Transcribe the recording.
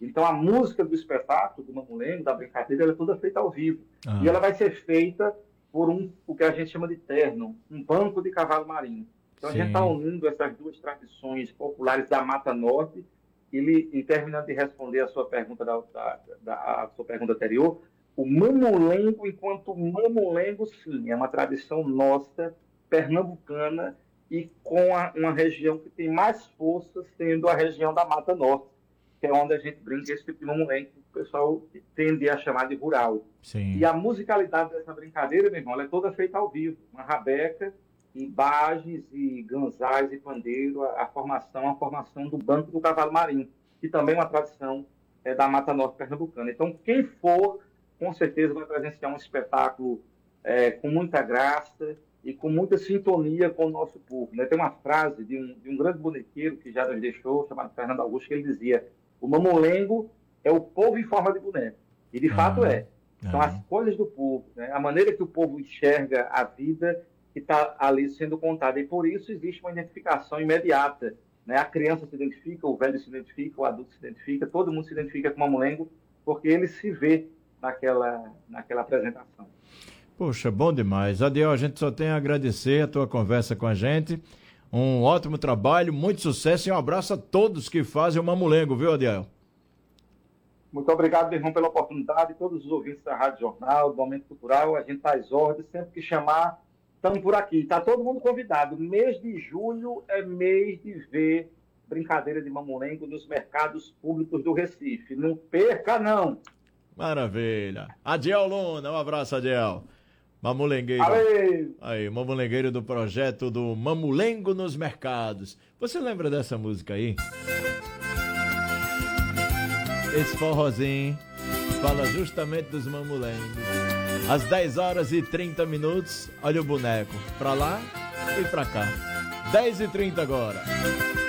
Então, a música do espetáculo, do mamulengo, da brincadeira, ela é toda feita ao vivo. E ela vai ser feita por o que a gente chama de terno, um banco de cavalo marinho. Então, a gente está unindo essas duas tradições populares da Mata Norte. E terminando de responder a sua pergunta, a sua pergunta anterior, o mamulengo, enquanto mamulengo, sim, é uma tradição nossa, pernambucana, e com uma região que tem mais força, sendo a região da Mata Norte, que é onde a gente brinca esse tipo de mamulengo, que o pessoal tende a chamar de rural. Sim. E a musicalidade dessa brincadeira, meu irmão, ela é toda feita ao vivo, uma rabeca, e bajes, e ganzais, e pandeiro, a formação do Banco do Cavalo Marinho, que também é uma tradição da Mata Norte pernambucana. Então, quem for, com certeza vai presenciar um espetáculo com muita graça e com muita sintonia com o nosso povo. Né? Tem uma frase de um grande bonequeiro que já nos deixou, chamado Fernando Augusto, que ele dizia: o mamulengo é o povo em forma de boneco. E, de fato, é. São as coisas do povo, né? A maneira que o povo enxerga a vida que está ali sendo contada. E, por isso, existe uma identificação imediata. Né? A criança se identifica, o velho se identifica, o adulto se identifica, todo mundo se identifica com o mamulengo, porque ele se vê naquela apresentação. Poxa, bom demais. Adiel, a gente só tem a agradecer a tua conversa com a gente. Um ótimo trabalho, muito sucesso e um abraço a todos que fazem o mamulengo, viu, Adiel? Muito obrigado, meu irmão, pela oportunidade. Todos os ouvintes da Rádio Jornal, do Momento Cultural, a gente está às ordens, sempre que chamar, estamos por aqui. Está todo mundo convidado. Mês de julho é mês de ver brincadeira de mamulengo nos mercados públicos do Recife. Não perca, não! Maravilha. Adiel Luna, um abraço, Adiel. Mamulengueiro. Aí, mamulengueiro do projeto do Mamulengo nos Mercados. Você lembra dessa música aí? Esse forrozinho fala justamente dos mamulengos. Às 10h30, olha o boneco. Pra lá e pra cá. 10h30 agora.